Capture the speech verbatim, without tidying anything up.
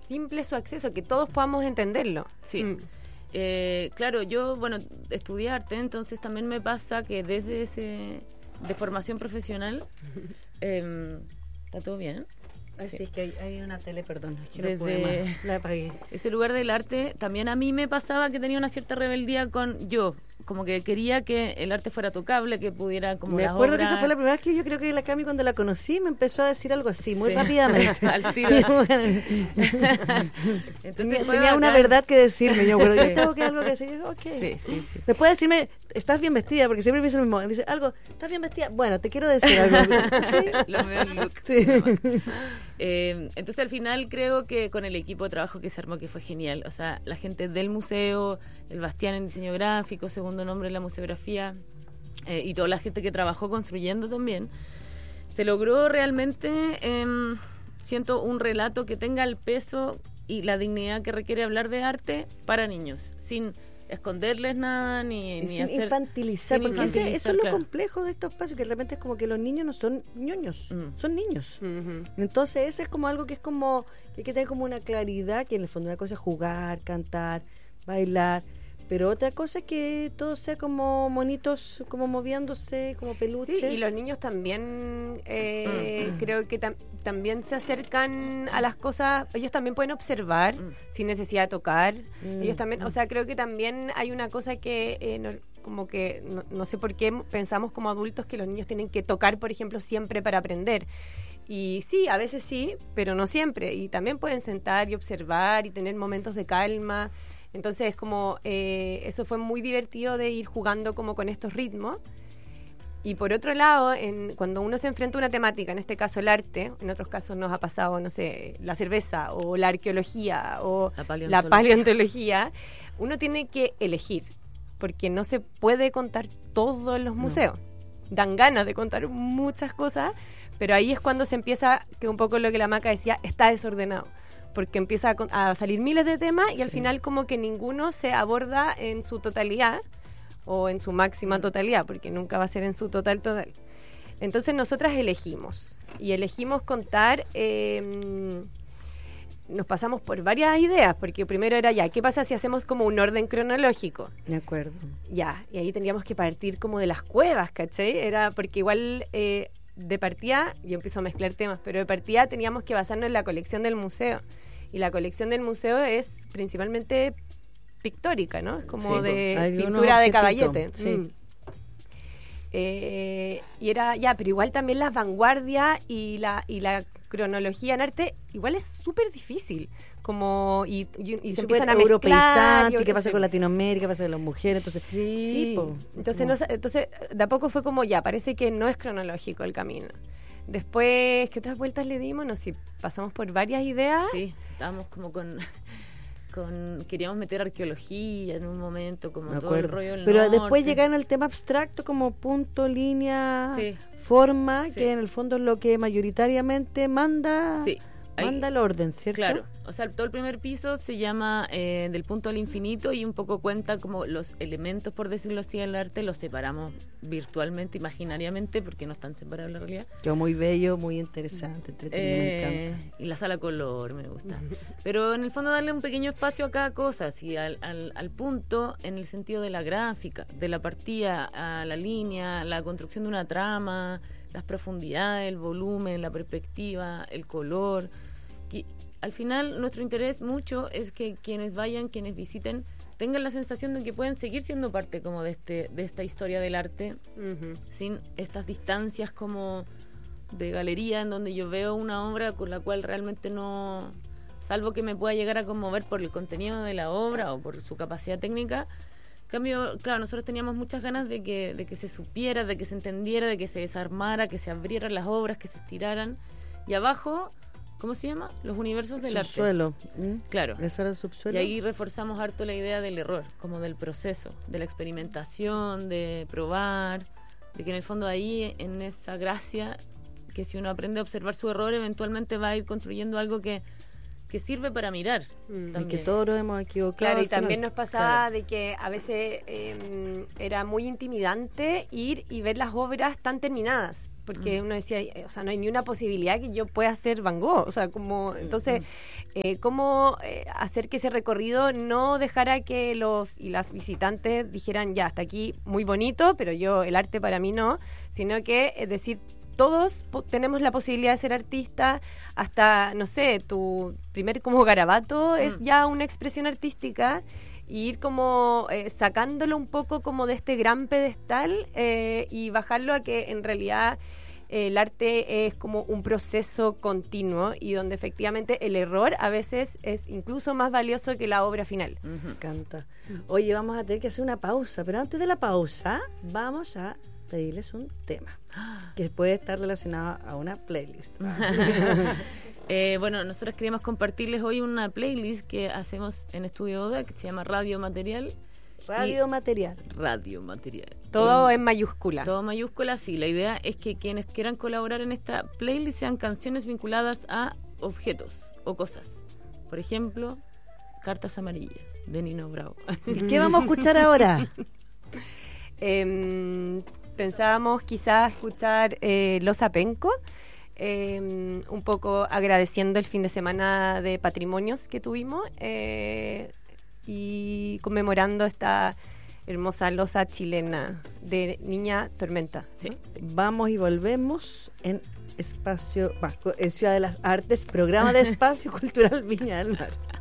simple su acceso, que todos podamos entenderlo. Sí. Mm. Eh, claro, yo, bueno, estudié arte, entonces también me pasa que desde ese de formación profesional, eh, ¿está todo bien? Ay, sí, Sí. es que hay, hay una tele, perdón, es que no Desde- puedo más. La apagué. Ese lugar del arte, también a mí me pasaba que tenía una cierta rebeldía con yo, como que quería que el arte fuera tocable, que pudiera como Me las acuerdo que obras- esa fue la primera vez que yo creo que la Cami, cuando la conocí, me empezó a decir algo así, muy Sí. rápidamente. Al tiro. Entonces tenía fue tenía una bacán. verdad que decirme, yo, pero Sí. yo tengo que algo que decir, yo, ok. Sí, sí, sí. Después de decirme, estás bien vestida, porque siempre me dice lo mismo, me dice algo, estás bien vestida, bueno, te quiero decir algo. ¿Ok? Lo veo en look. Sí. Eh, entonces al final creo que con el equipo de trabajo que se armó, que fue genial, o sea, la gente del museo, el Bastián en diseño gráfico, segundo nombre en la museografía, eh, y toda la gente que trabajó construyendo también, se logró realmente, eh, siento, un relato que tenga el peso y la dignidad que requiere hablar de arte para niños, sin esconderles nada ni, Y ni sin hacer, infantilizar, sin porque ese- infantilizar, eso es lo claro. complejo de estos espacios, que realmente es como que los niños no son ñoños, Mm. son niños. Ujú. Entonces ese es como algo que es como, que hay que tener como una claridad, que en el fondo una cosa es jugar, cantar, bailar, pero otra cosa es que todo sea como monitos, como moviéndose, como peluches. Sí, y los niños también eh, Mm. creo que tam- también se acercan a las cosas, ellos también pueden observar Mm. sin necesidad de tocar. Mm, Ellos también, mm. o sea, creo que también hay una cosa que eh, no- como que no, no sé por qué pensamos como adultos que los niños tienen que tocar, por ejemplo, siempre para aprender. Y sí, a veces sí, pero no siempre. Y también pueden sentar y observar y tener momentos de calma. Entonces es como, eh, eso fue muy divertido de ir jugando como con estos ritmos. Y por otro lado, en, cuando uno se enfrenta a una temática, en este caso el arte, en otros casos nos ha pasado, no sé, la cerveza o la arqueología o La la paleontología. paleontología, uno tiene que elegir, porque no se puede contar todo en los museos. Dan ganas de contar muchas cosas, pero ahí es cuando se empieza, que un poco lo que la Maca decía, está desordenado. Porque empieza a, con- a salir miles de temas y al Sí. final como que ninguno se aborda en su totalidad o en su máxima totalidad, porque nunca va a ser en su total total. Entonces nosotras elegimos y elegimos contar, eh, nos pasamos por varias ideas, porque primero era ya, ¿qué pasa si hacemos como un orden cronológico? Me acuerdo. Ya, y ahí tendríamos que partir como de las cuevas, ¿cachai? Era porque igual eh, de partida, yo empiezo a mezclar temas, pero de partida teníamos que basarnos en la colección del museo. Y la colección del museo es principalmente pictórica, ¿no? Es como Sí, de hay unos pintura de objetitos, caballete. sí. Mm. Eh, y era, ya, pero igual también las vanguardias y la, y la cronología en arte igual es súper difícil. Como, y, y, y se súper empiezan a mezclar. europeizante, y- ¿qué pasa sí. con Latinoamérica? ¿Qué pasa con las mujeres? Entonces, Sí, sí, po. entonces, Como- no sa- entonces de a poco fue como ya, parece que no es cronológico el camino. Después, ¿qué otras vueltas le dimos? No sé, pasamos por varias ideas. Sí, estábamos como con, con queríamos meter arqueología en un momento, como me todo el acuerdo. rollo del Pero norte. después llegaron al tema abstracto como punto, línea, Sí. forma, Sí. que en el fondo es lo que mayoritariamente manda, Sí, ahí- manda el orden, ¿cierto? Claro, o sea, todo el primer piso se llama eh, Del punto al infinito y un poco cuenta como los elementos, por decirlo así, del arte los separamos virtualmente, imaginariamente, porque no están separables en realidad. Quedó muy bello, muy interesante, entretenido, me Eh, encanta. y la sala color me gusta. Pero en el fondo darle un pequeño espacio a cada cosa, así al, al, al punto en el sentido de la gráfica, de la partida a la línea, la construcción de una trama, las profundidades, el volumen, la perspectiva, el color. Que, al final nuestro interés mucho es que quienes vayan, quienes visiten, tengan la sensación de que pueden seguir siendo parte como de este de esta historia del arte Ujú. sin estas distancias como de galería en donde yo veo una obra con la cual realmente no, salvo que me pueda llegar a conmover por el contenido de la obra o por su capacidad técnica. En cambio, claro, nosotros teníamos muchas ganas de que, de que se supiera, de que se entendiera, de que se desarmara, que se abrieran las obras, que se estiraran. Y abajo, ¿cómo se llama? Los universos del arte. Subsuelo. ¿m? Claro. Ese era el subsuelo. Y ahí reforzamos harto la idea del error, como del proceso, de la experimentación, de probar, de que en el fondo ahí, en esa gracia, que si uno aprende a observar su error, eventualmente va a ir construyendo algo que, que sirve para mirar. Mm. Y también. que todos nos hemos equivocado. Claro, y al final. también nos pasaba Claro. de que a veces eh, era muy intimidante ir y ver las obras tan terminadas. porque Mm. uno decía, eh, o sea, no hay ni una posibilidad que yo pueda ser Van Gogh, o sea, como, entonces, eh, cómo eh, hacer que ese recorrido no dejara que los y las visitantes dijeran, ya, hasta aquí muy bonito, pero yo, el arte para mí no, sino que es decir, todos po- tenemos la posibilidad de ser artistas, hasta, no sé, tu primer como garabato es Mm. ya una expresión artística, y ir como eh, sacándolo un poco como de este gran pedestal eh, y bajarlo a que en realidad eh, el arte es como un proceso continuo y donde efectivamente el error a veces es incluso más valioso que la obra final. Ujú. Me encanta. Oye, vamos a tener que hacer una pausa, pero antes de la pausa vamos a pedirles un tema que puede estar relacionado a una playlist. Eh, bueno, nosotros queríamos compartirles hoy una playlist que hacemos en Estudio Oda que se llama Radio Material. Radio Material. Radio Material. Todo Eh, en mayúscula. Todo mayúscula, sí. La idea es que quienes quieran colaborar en esta playlist sean canciones vinculadas a objetos o cosas. Por ejemplo, Cartas Amarillas, de Nino Bravo. ¿Y qué vamos a escuchar ahora? Eh, pensábamos quizás escuchar eh, Los Apenco, eh, un poco agradeciendo el fin de semana de patrimonios que tuvimos eh, y conmemorando esta hermosa losa chilena de Niña Tormenta. Sí. Vamos y volvemos en Espacio, bah, en Ciudad de las Artes, programa de Espacio Cultural Viña del Mar.